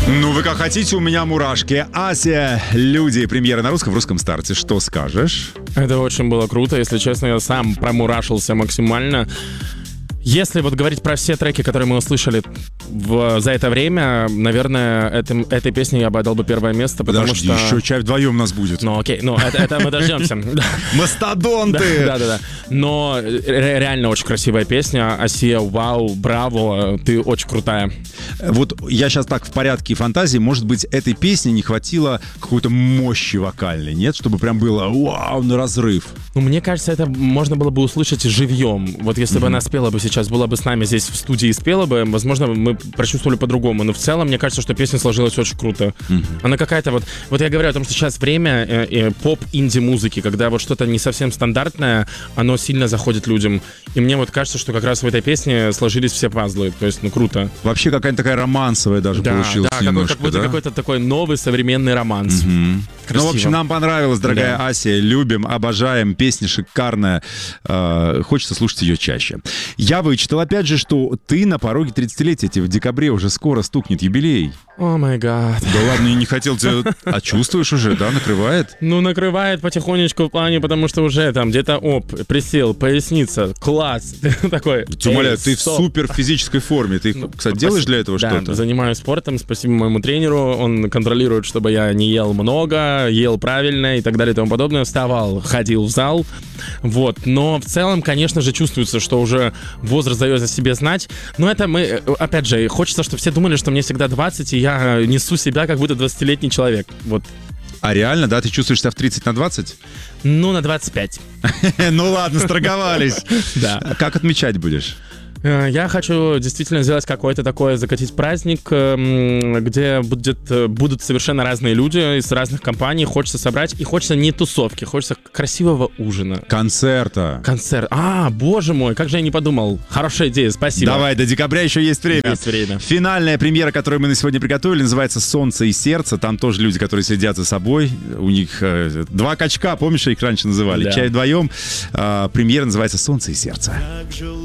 Ну, вы как хотите, у меня мурашки. Ася, люди, премьера на русском, в русском старте. Что скажешь? Это очень было круто, если честно, я сам промурашился максимально. Если вот говорить про все треки, которые мы услышали за это время, наверное, этой песне я бы отдал бы первое место, потому Подожди, что... еще чай вдвоем у нас будет. Ну окей, ну это мы дождемся. Мастодонты! Да. Но реально очень красивая песня. Асия, вау, браво, ты очень крутая. Вот я сейчас так в порядке фантазии, может быть, этой песне не хватило какой-то мощи вокальной, нет? Чтобы прям было вау, на разрыв. Ну, мне кажется, это можно было бы услышать живьем. Вот если бы она спела бы сейчас, была бы с нами здесь в студии и спела бы, возможно, мы прочувствовали по-другому. Но в целом, мне кажется, что песня сложилась очень круто. Она какая-то вот я говорю о том, что сейчас время поп-инди-музыки, когда вот что-то не совсем стандартное, оно сильно заходит людям. И мне вот кажется, что как раз в этой песне сложились все пазлы. То есть, ну, круто. Вообще какая-то такая романсовая даже получилась немножко, да? Какой-то такой новый современный романс. Ну, в общем, нам понравилось, дорогая Ася. Любим, обожаем. Песня шикарная. Хочется слушать ее чаще. Я вычитал, опять же, что ты на пороге 30-летия. В декабре уже скоро стукнет юбилей. О май гад. Да ладно, я не хотел тебя... А чувствуешь уже, да, накрывает? Ну, накрывает потихонечку в плане, потому что уже там где-то присел, поясница, класс. Такой. Тем более, ты в супер физической форме. Ты, кстати, делаешь для этого что-то? Да, занимаюсь спортом, спасибо моему тренеру. Он контролирует, чтобы я не ел много, ел правильно и так далее и тому подобное. Вставал, ходил в зал. Вот. Но в целом, конечно же, чувствуется, что уже возраст дает о себе знать. Но это мы, опять же, хочется, чтобы все думали, что мне всегда 20, и я несу себя как будто 20-летний человек. Вот. А реально, да? Ты чувствуешь себя в 30 на 20? Ну, на 25. Ну ладно, сторговались. Да. Как отмечать будешь? Я хочу действительно сделать какой-то такой, закатить праздник, где будут совершенно разные люди из разных компаний. Хочется собрать, и хочется не тусовки, хочется красивого ужина. Концерта. Концерт. Боже мой, как же я не подумал. Хорошая идея, спасибо. Давай, до декабря еще есть время. Есть время. Финальная премьера, которую мы на сегодня приготовили, называется «Солнце и сердце». Там тоже люди, которые следят за собой. У них два качка, помнишь, их раньше называли? Да. Чай вдвоем. Премьера называется «Солнце и сердце».